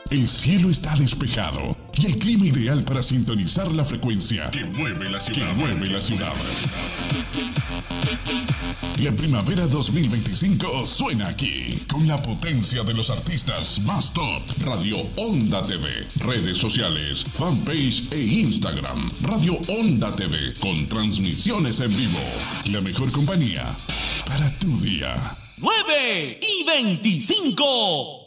El cielo está despejado y el clima ideal para sintonizar la frecuencia que mueve la ciudad. La primavera 2025 suena aquí, con la potencia de los artistas más top. Radio Onda TV, redes sociales, fanpage e Instagram. Radio Onda TV, con transmisiones en vivo. La mejor compañía para tu día. 9:25.